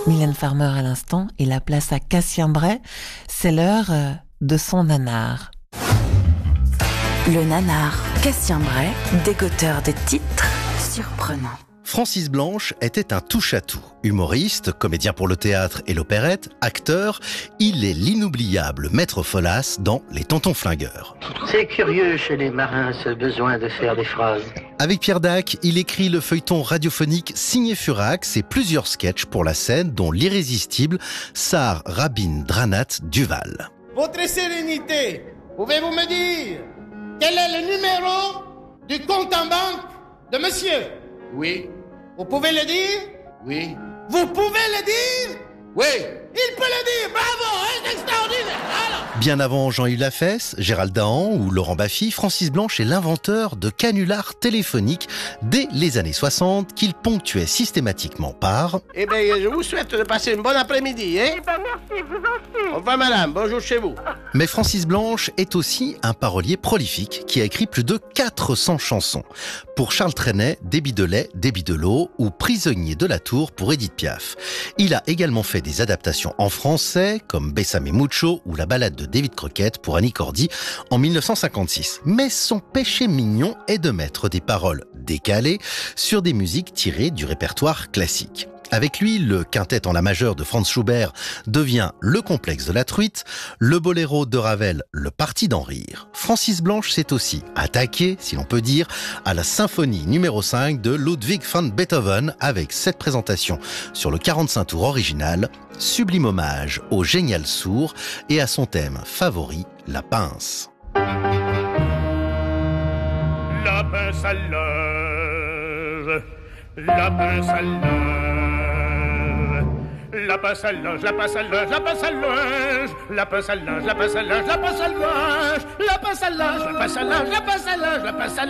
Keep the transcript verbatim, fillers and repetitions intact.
Mylène Farmer à l'instant et la place à Cassien Bray. C'est l'heure euh, de son nanar. Le nanar, Cassien Bray, dégoteur de titres surprenants. Francis Blanche était un touche-à-tout. Humoriste, comédien pour le théâtre et l'opérette, acteur, il est l'inoubliable maître Folas dans Les Tontons Flingueurs. C'est curieux chez les marins ce besoin de faire des phrases. Avec Pierre Dac, il écrit le feuilleton radiophonique Signé Furax et plusieurs sketchs pour la scène, dont l'irrésistible Sar Rabin Dranat Duval. Votre sérénité, pouvez-vous me dire quel est le numéro du compte en banque de monsieur? Oui. Vous pouvez le dire? Oui. Vous pouvez le dire? Oui. Il peut le dire, bravo, c'est extraordinaire. Alors. Bien avant Jean-Yves Lafesse, Gérald Dahan ou Laurent Baffy, Francis Blanche est l'inventeur de canulars téléphoniques dès les années soixante qu'il ponctuait systématiquement par Eh bien, je vous souhaite de passer une bonne après-midi, hein? Eh ben merci, vous aussi. Au revoir madame, bonjour chez vous. Mais Francis Blanche est aussi un parolier prolifique qui a écrit plus de quatre cents chansons. Pour Charles Trenet, Débit de lait, Débit de l'eau ou Prisonnier de la Tour pour Édith Piaf. Il a également fait des adaptations en français comme Bésame Mucho ou la balade de David Crockett pour Annie Cordy en mille neuf cent cinquante-six. Mais son péché mignon est de mettre des paroles décalées sur des musiques tirées du répertoire classique. Avec lui, le quintet en la majeure de Franz Schubert devient le complexe de la truite, le boléro de Ravel, le parti d'en rire. Francis Blanche s'est aussi attaqué, si l'on peut dire, à la symphonie numéro cinq de Ludwig van Beethoven avec cette présentation sur le quarante-cinq tours original, sublime hommage au génial sourd et à son thème favori, la pince. La pince à linge, la pince à linge. La pince à linge, la pince à linge, la pince à linge, la pince à linge, la pince à linge, la pince à linge, la pince à linge, la pince à linge, la pince à linge, la pince à linge, la pince à linge.